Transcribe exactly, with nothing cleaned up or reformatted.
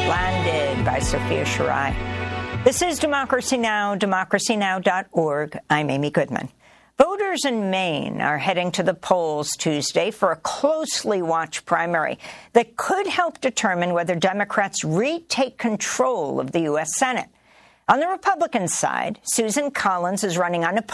Landed by Sophia Shirai. This is Democracy Now!, democracy now dot org. I'm Amy Goodman. Voters in Maine are heading to the polls Tuesday for a closely watched primary that could help determine whether Democrats retake control of the U S Senate. On the Republican side, Susan Collins is running unopposed